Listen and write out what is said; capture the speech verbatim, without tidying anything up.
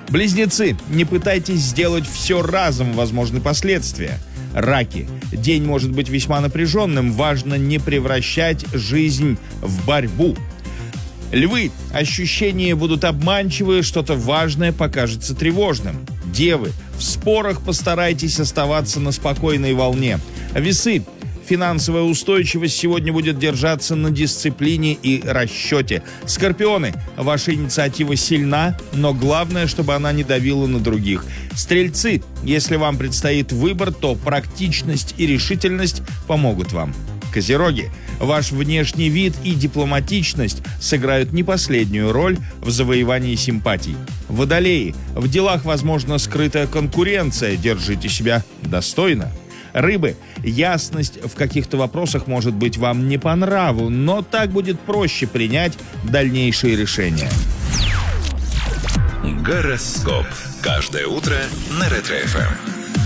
Близнецы, не пытайтесь сделать все разом, возможны последствия. Раки, день может быть весьма напряженным, важно не превращать жизнь в борьбу. Львы, ощущения будут обманчивые, что-то важное покажется тревожным. Девы, в спорах постарайтесь оставаться на спокойной волне. Весы, финансовая устойчивость сегодня будет держаться на дисциплине и расчете. Скорпионы, ваша инициатива сильна, но главное, чтобы она не давила на других. Стрельцы, если вам предстоит выбор, то практичность и решительность помогут вам. Козероги, ваш внешний вид и дипломатичность сыграют не последнюю роль в завоевании симпатий. Водолеи, в делах возможна скрытая конкуренция, держите себя достойно. Рыбы, ясность в каких-то вопросах может быть вам не по нраву, но так будет проще принять дальнейшие решения. Гороскоп. Каждое утро на Ретро-эф эм.